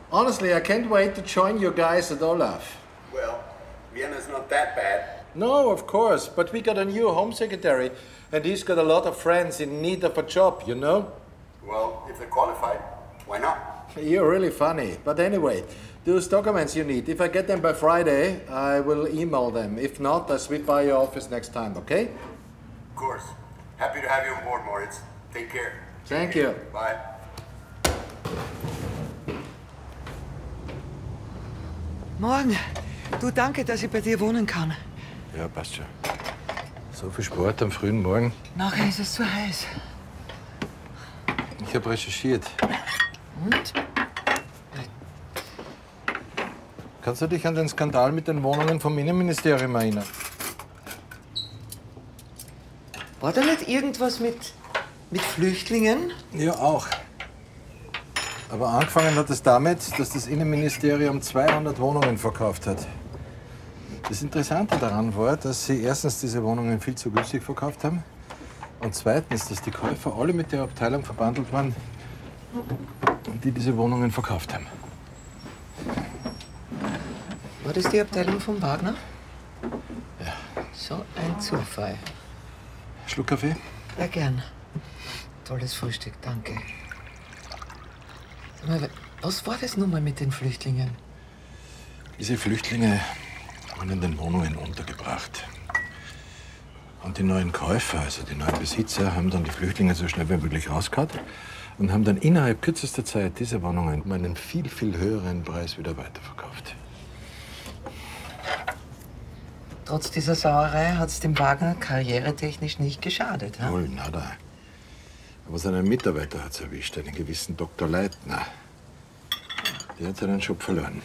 Honestly, I can't wait to join you guys at Olaf. Well, Vienna's not that bad. No, of course, but we got a new home secretary, and he's got a lot of friends in need of a job, you know? Well, if they're qualified, why not? You're really funny. But anyway, those documents you need, if I get them by Friday, I will email them. If not, I'll sweep by your office next time, okay? Of course. Happy to have you on board, Moritz. Take care. Thank you. Bye. Morgen. Du, danke, dass ich bei dir wohnen kann. Ja, passt schon. So viel Sport am frühen Morgen. Nachher ist es zu heiß. Ich habe recherchiert. Und? Kannst du dich an den Skandal mit den Wohnungen vom Innenministerium erinnern? War da nicht irgendwas mit Flüchtlingen? Ja, auch. Aber angefangen hat es damit, dass das Innenministerium 200 Wohnungen verkauft hat. Das Interessante daran war, dass sie erstens diese Wohnungen viel zu günstig verkauft haben und zweitens, dass die Käufer alle mit der Abteilung verbandelt waren, die diese Wohnungen verkauft haben. War das die Abteilung von Wagner? Ja. So ein Zufall. Schluck Kaffee? Ja, gern. Tolles Frühstück, danke. Sag mal, was war das nun mal mit den Flüchtlingen? Diese Flüchtlinge waren in den Wohnungen untergebracht. Und die neuen Käufer, also die neuen Besitzer, haben dann die Flüchtlinge so schnell wie möglich rausgehauen und haben dann innerhalb kürzester Zeit diese Wohnungen um einen viel, viel höheren Preis wieder weiterverkauft. Trotz dieser Sauerei hat es dem Wagner karrieretechnisch nicht geschadet. Ja? Null, nada. Aber seinen Mitarbeiter hat es erwischt, einen gewissen Dr. Leitner. Der hat seinen Job verloren.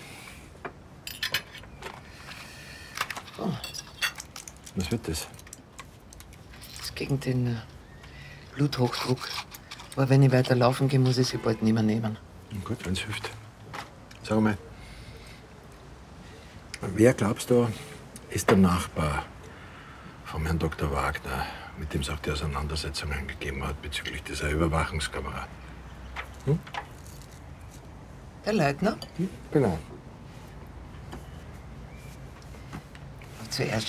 Oh. Was wird das? Das ist gegen den Bluthochdruck. Aber wenn ich weiter laufen gehe, muss ich sie bald nicht mehr nehmen. Na gut, wenn's hilft. Sag mal, wer glaubst du, ist der Nachbar vom Herrn Dr. Wagner, mit dem es auch die Auseinandersetzungen gegeben hat bezüglich dieser Überwachungskamera? Hm? Der Leitner? Genau. Zuerst